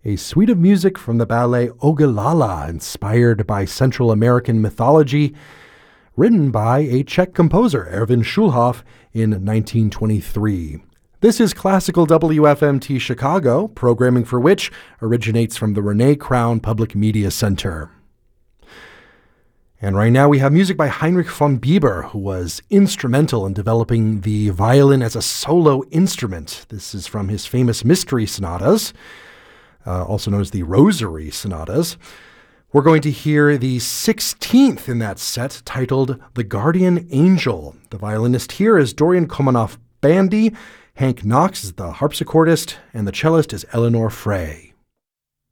a suite of music from the ballet Ogallala, inspired by Central American mythology, written by a Czech composer, Erwin Schulhoff, in 1923. This is Classical WFMT Chicago, programming for which originates from the Renee Crown Public Media Center. And right now we have music by Heinrich von Bieber, who was instrumental in developing the violin as a solo instrument. This is from his famous Mystery Sonatas, also known as the Rosary Sonatas. We're going to hear the 16th in that set, titled The Guardian Angel. The violinist here is Dorian Komanoff-Bandy. Hank Knox is the harpsichordist, and the cellist is Eleanor Frey.